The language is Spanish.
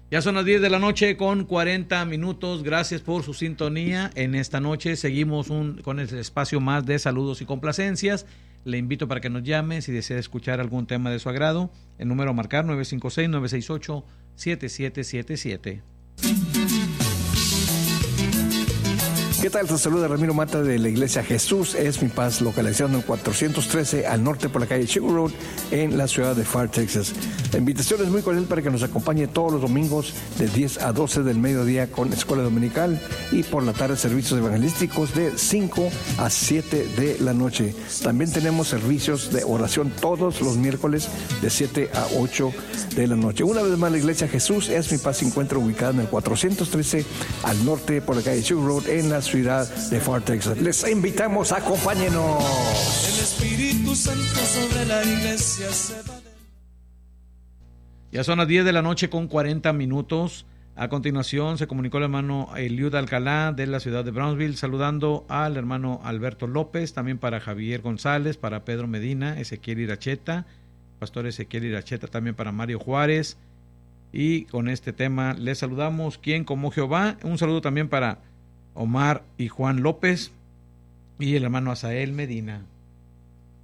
Ya son las 10 de la noche con 40 minutos. Gracias por su sintonía. En esta noche seguimos con el espacio más de saludos y complacencias. Le invito para que nos llame si desea escuchar algún tema de su agrado. El número a marcar 956-968-7777. ¿Qué tal? Te saluda Ramiro Mata de la Iglesia Jesús es mi paz, localizado en el 413 al norte por la calle Sugar Road en la ciudad de Pharr, Texas. La invitación es muy cordial para que nos acompañe todos los domingos de 10 a 12 del mediodía con escuela dominical y por la tarde servicios evangelísticos de 5 a 7 de la noche. También tenemos servicios de oración todos los miércoles de 7 a 8 de la noche. Una vez más, la Iglesia Jesús es mi paz se encuentra ubicada en el 413 al norte por la calle Sugar Road en la ciudad de Pharr, Texas. Les invitamos, acompáñenos. El Espíritu Santo sobre la iglesia se va. Ya son las 10 de la noche con 40 minutos. A continuación se comunicó el hermano Eliud Alcalá de la ciudad de Brownsville, saludando al hermano Alberto López, también para Javier González, para Pedro Medina, Ezequiel Iracheta, pastor Ezequiel Iracheta, también para Mario Juárez. Y con este tema les saludamos, ¿quién como Jehová? Un saludo también para Omar y Juan López y el hermano Asael Medina.